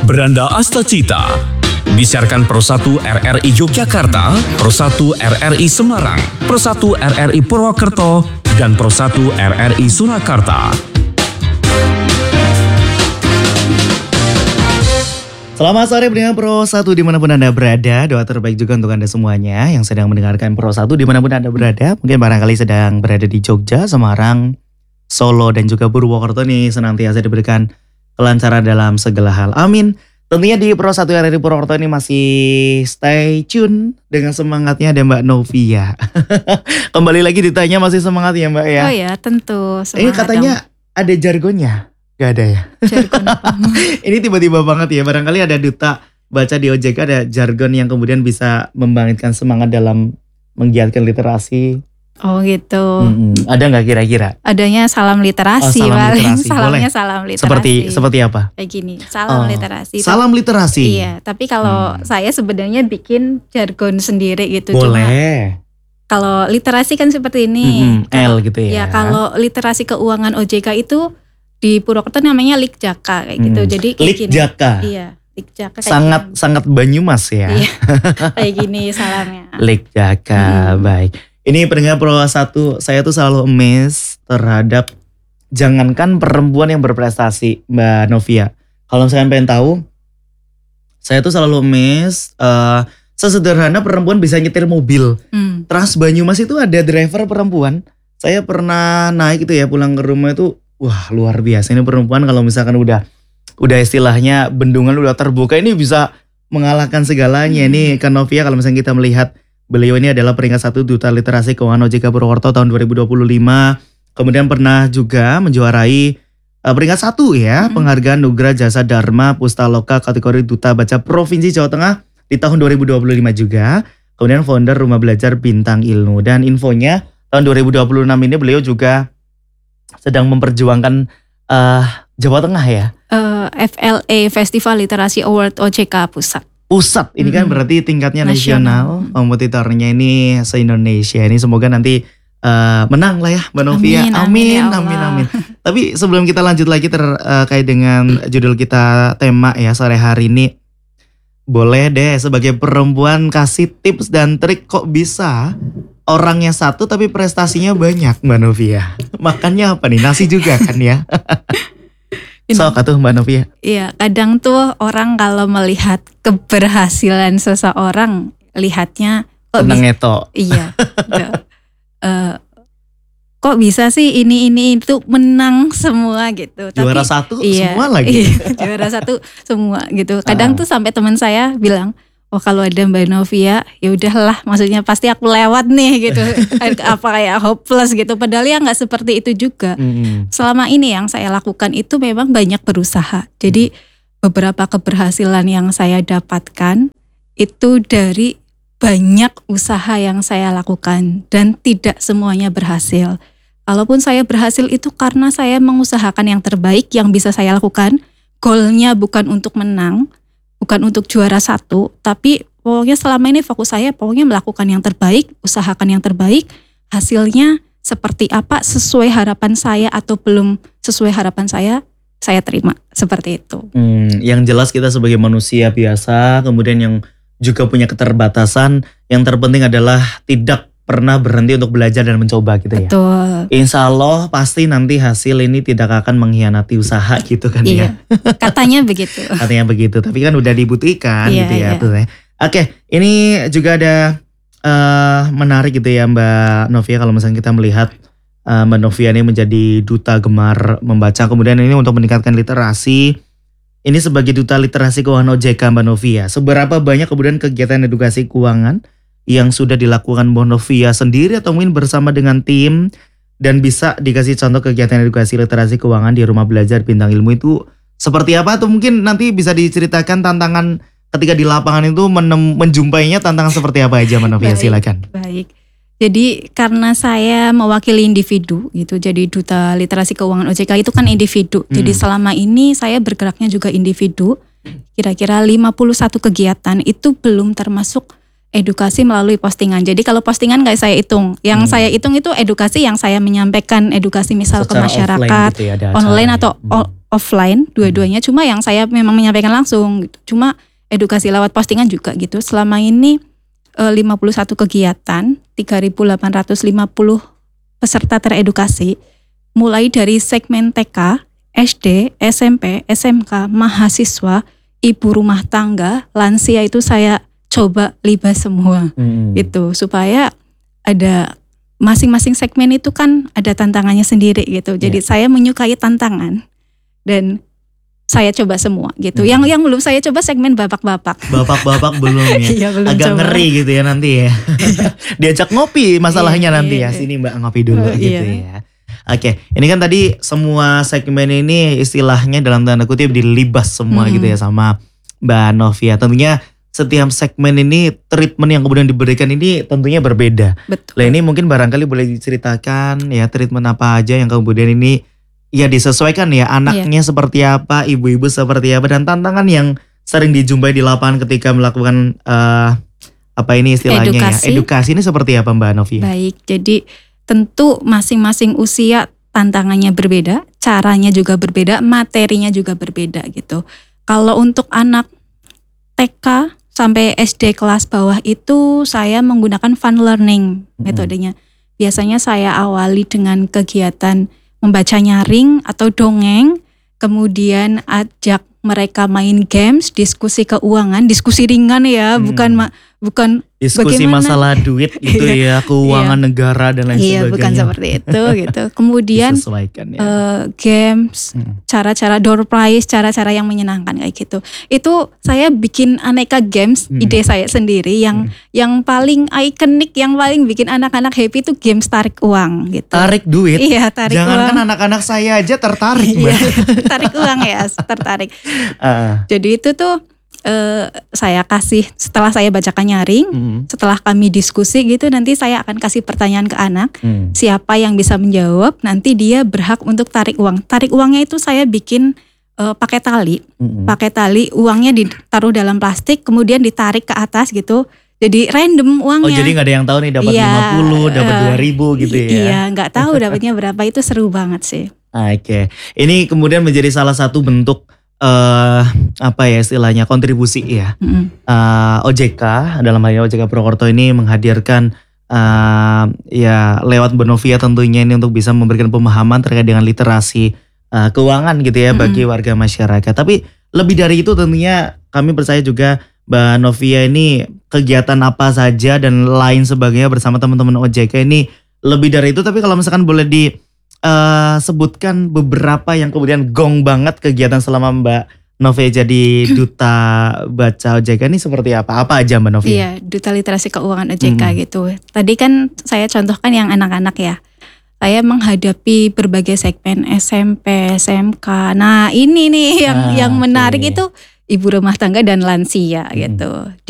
Beranda Astacita. Disiarkan Pro 1 RRI Yogyakarta, Pro 1 RRI Semarang, Pro 1 RRI Purwokerto, dan Pro 1 RRI Surakarta. Selamat sore pendengar Pro 1 dimanapun Anda berada. Doa terbaik juga untuk Anda semuanya yang sedang mendengarkan Pro 1 dimanapun Anda berada. Mungkin barangkali sedang berada di Jogja, Semarang, Solo, dan juga Purwokerto nih, senantiasa diberikan kelancaran dalam segala hal. Amin. Tentunya di Pro 1 RRI Purwokerto ini masih stay tune dengan semangatnya ada Mbak Novia. Kembali lagi ditanya masih semangat ya Mbak ya? Oh ya tentu semangat. Ini katanya ada jargonnya. Gak ada ya? Jargon. Ini tiba-tiba banget ya, barangkali ada duta baca di OJK ada jargon yang kemudian bisa membangkitkan semangat dalam menggiatkan literasi. Oh gitu. Ada gak kira-kira? Adanya salam literasi. Oh, salam paling. literasi. Salamnya Boleh. salam literasi. Seperti apa? Kayak gini, salam literasi. Salam literasi. Iya, tapi kalau saya sebenarnya bikin jargon sendiri gitu. Boleh. Cuma kalau literasi kan seperti ini. L gitu ya. Ya kalau literasi keuangan OJK itu di Purwokerto namanya Likjaka kayak gitu. Jadi kayak Likjaka. gini. Iya, Likjaka kayak Sangat Banyumas ya. Iya. Kayak gini salamnya. Likjaka, baik. Ini pendengar Pro 1, saya tuh selalu amazed terhadap jangankan perempuan yang berprestasi, Mbak Novia. Kalau misalkan pengen tahu, saya tuh selalu amazed sesederhana perempuan bisa nyetir mobil. Trans Banyumas itu ada driver perempuan. Saya pernah naik gitu ya pulang ke rumah itu, wah luar biasa. Ini perempuan kalau misalkan udah istilahnya bendungan udah terbuka ini bisa mengalahkan segalanya. Ini Kak Novia kalau misalnya kita melihat beliau ini adalah peringkat 1 Duta Literasi Keuangan OJK Purwokerto tahun 2025. Kemudian pernah juga menjuarai peringkat 1 ya, penghargaan Nugra Jasa Dharma Pustaloka kategori Duta Baca Provinsi Jawa Tengah di tahun 2025 juga. Kemudian founder Rumah Belajar Bintang Ilmu. Dan infonya tahun 2026 ini beliau juga sedang memperjuangkan Jawa Tengah ya. FLA Festival Literasi Award OJK Pusat. Ini kan berarti tingkatnya nasional. Kompetitornya ini se-Indonesia. Ini semoga nanti menang lah ya Mbak Novia. Amin. Tapi sebelum kita lanjut lagi terkait dengan judul kita, tema ya sore hari ini, boleh deh sebagai perempuan kasih tips dan trik kok bisa orangnya satu tapi prestasinya banyak Mbak Novia. Makannya apa nih? Nasi juga kan ya? Sok atuh Mbak Novia. Iya, kadang tuh orang kalau melihat keberhasilan seseorang lihatnya kok tenang eto. Iya. Kok bisa sih ini itu menang semua gitu. Juara tapi, satu semua lagi. Iya, juara satu semua gitu. Kadang tuh sampai teman saya bilang, "Oh, kalau ada Mbak Novia, ya udahlah, maksudnya pasti aku lewat nih gitu." Apa kayak hopeless gitu. Padahal ya nggak seperti itu juga. Selama ini yang saya lakukan itu memang banyak berusaha. Jadi beberapa keberhasilan yang saya dapatkan itu dari banyak usaha yang saya lakukan dan tidak semuanya berhasil. Kalaupun saya berhasil itu karena saya mengusahakan yang terbaik yang bisa saya lakukan. Goalnya bukan untuk menang, bukan untuk juara 1, tapi pokoknya selama ini fokus saya pokoknya melakukan yang terbaik, usahakan yang terbaik, hasilnya seperti apa, sesuai harapan saya atau belum sesuai harapan saya terima, seperti itu. Yang jelas kita sebagai manusia biasa, kemudian yang juga punya keterbatasan, yang terpenting adalah tidak pernah berhenti untuk belajar dan mencoba gitu ya. Betul. Insya Allah pasti nanti hasil ini tidak akan mengkhianati usaha gitu kan ya. Katanya begitu. Katanya begitu, tapi kan udah dibuktikan gitu ya. Iya. Oke, ini juga ada menarik gitu ya Mbak Novia kalau misalnya kita melihat Mbak Novia ini menjadi duta gemar membaca, kemudian ini untuk meningkatkan literasi. Ini sebagai duta literasi keuangan OJK Mbak Novia, seberapa banyak kemudian kegiatan edukasi keuangan yang sudah dilakukan Mbak Novia sendiri atau mungkin bersama dengan tim, dan bisa dikasih contoh kegiatan edukasi literasi keuangan di Rumah Belajar Bintang Ilmu itu seperti apa, atau mungkin nanti bisa diceritakan tantangan ketika di lapangan itu menjumpainya tantangan seperti apa aja Mbak Novia, silakan. Baik. Jadi karena saya mewakili individu gitu, jadi duta literasi keuangan OJK itu kan individu. Jadi selama ini saya bergeraknya juga individu. Kira-kira 51 kegiatan itu belum termasuk edukasi melalui postingan. Jadi kalau postingan nggak saya hitung. Yang saya hitung itu edukasi yang saya menyampaikan, edukasi misal secara ke masyarakat, offline, gitu ya, online atau offline dua-duanya, cuma yang saya memang menyampaikan langsung gitu. Cuma edukasi lewat postingan juga gitu. Selama ini 51 kegiatan, 3.850 peserta teredukasi, mulai dari segmen TK, SD, SMP, SMK, mahasiswa, ibu rumah tangga, lansia itu saya coba libas semua. Itu supaya ada masing-masing segmen itu kan ada tantangannya sendiri gitu. Jadi saya menyukai tantangan dan saya coba semua gitu. Yang belum saya coba segmen bapak-bapak. Bapak-bapak belum ya. Iya, belum Agak coba. ngeri gitu ya nanti ya. Diajak ngopi masalahnya nanti ya. Sini Mbak ngopi dulu gitu ya. Oke, ini kan tadi semua segmen ini istilahnya dalam tanda kutip dilibas semua gitu ya sama Mbak Novia. Tentunya setiap segmen ini treatment yang kemudian diberikan ini tentunya berbeda. Betul. Nah ini mungkin barangkali boleh diceritakan ya treatment apa aja yang kemudian ini ya disesuaikan ya anaknya seperti apa, ibu-ibu seperti apa, dan tantangan yang sering dijumpai di lapangan ketika melakukan apa ini istilahnya edukasi ini seperti apa Mbak Novia? Baik, jadi tentu masing-masing usia tantangannya berbeda, caranya juga berbeda, materinya juga berbeda gitu. Kalau untuk anak TK sampai SD kelas bawah itu saya menggunakan fun learning metodenya. Biasanya saya awali dengan kegiatan membaca nyaring atau dongeng, kemudian ajak mereka main games, diskusi keuangan, diskusi ringan ya, bukan diskusi bagaimana masalah duit gitu ya, keuangan negara dan lain sebagainya. Iya, bukan seperti itu gitu. Kemudian games, cara-cara door prize, cara-cara yang menyenangkan kayak gitu. Itu saya bikin aneka games, ide saya sendiri yang paling ikonik, yang paling bikin anak-anak happy itu games tarik uang gitu. Tarik duit? Iya, tarik uang. Jangankan anak-anak saya aja tertarik, Mbak. Tarik uang ya, tertarik. Jadi itu tuh saya kasih setelah saya bacakan nyaring, setelah kami diskusi gitu, nanti saya akan kasih pertanyaan ke anak, siapa yang bisa menjawab, nanti dia berhak untuk tarik uang. Tarik uangnya itu saya bikin pakai tali, uangnya ditaruh dalam plastik, kemudian ditarik ke atas gitu. Jadi random uangnya. Oh jadi gak ada yang tahu nih dapat 50, dapat 2.000 gitu ya? Iya, nggak tahu dapatnya berapa, itu seru banget sih. Oke, ini kemudian menjadi salah satu bentuk apa ya istilahnya kontribusi ya. OJK dalam hal ini OJK Purwokerto ini menghadirkan ya lewat Mbak Novia tentunya ini untuk bisa memberikan pemahaman terkait dengan literasi keuangan gitu ya bagi warga masyarakat. Tapi lebih dari itu tentunya kami percaya juga Mbak Novia ini kegiatan apa saja dan lain sebagainya bersama teman-teman OJK ini lebih dari itu. Tapi kalau misalkan boleh sebutkan beberapa yang kemudian gong banget kegiatan selama Mbak Novia jadi duta baca OJK ini seperti apa? Apa aja Mbak Novia? Iya, duta literasi keuangan OJK gitu. Tadi kan saya contohkan yang anak-anak ya. Saya menghadapi berbagai segmen SMP, SMK. Nah ini nih yang menarik itu ibu rumah tangga dan lansia gitu.